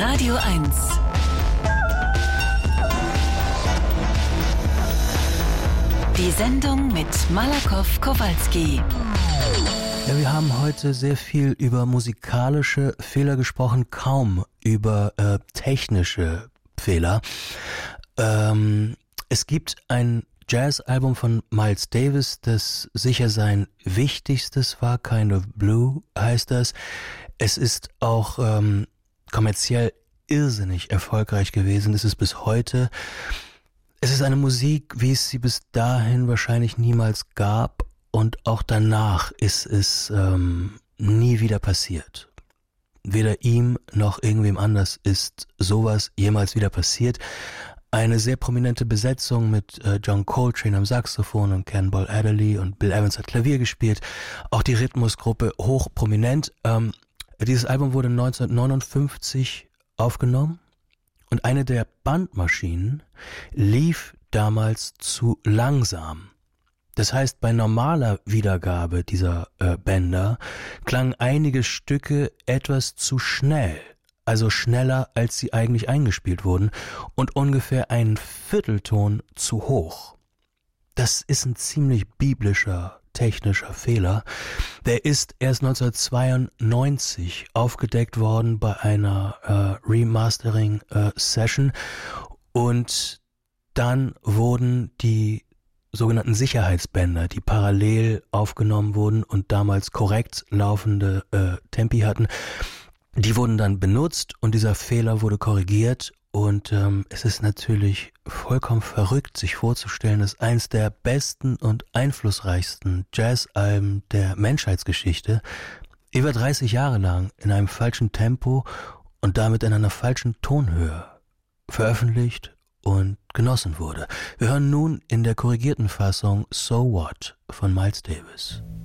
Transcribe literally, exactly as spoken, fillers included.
Radio eins. Die Sendung mit Malakoff Kowalski. Ja, wir haben heute sehr viel über musikalische Fehler gesprochen, kaum über äh, technische Fehler. Ähm, es gibt ein Jazz-Album von Miles Davis, das sicher sein wichtigstes war, Kind of Blue heißt das. Es ist auch ähm, kommerziell irrsinnig erfolgreich gewesen, das ist bis heute. Es ist eine Musik, wie es sie bis dahin wahrscheinlich niemals gab, und auch danach ist es ähm, nie wieder passiert. Weder ihm noch irgendwem anders ist sowas jemals wieder passiert. Eine sehr prominente Besetzung mit äh, John Coltrane am Saxophon und Cannonball Adderley, und Bill Evans hat Klavier gespielt. Auch die Rhythmusgruppe hoch prominent. Ähm, dieses Album wurde neunzehnhundertneunundfünfzig aufgenommen, und eine der Bandmaschinen lief damals zu langsam. Das heißt, bei normaler Wiedergabe dieser äh, Bänder klangen einige Stücke etwas zu schnell. Also schneller, als sie eigentlich eingespielt wurden, und ungefähr einen Viertelton zu hoch. Das ist ein ziemlich biblischer, technischer Fehler. Der ist erst neunzehnhundertzweiundneunzig aufgedeckt worden bei einer äh, Remastering-Session, äh, und dann wurden die sogenannten Sicherheitsbänder, die parallel aufgenommen wurden und damals korrekt laufende äh, Tempi hatten, die wurden dann benutzt, und dieser Fehler wurde korrigiert. Und ähm, es ist natürlich vollkommen verrückt, sich vorzustellen, dass eins der besten und einflussreichsten Jazzalben der Menschheitsgeschichte über dreißig Jahre lang in einem falschen Tempo und damit in einer falschen Tonhöhe veröffentlicht und genossen wurde. Wir hören nun in der korrigierten Fassung So What von Miles Davis.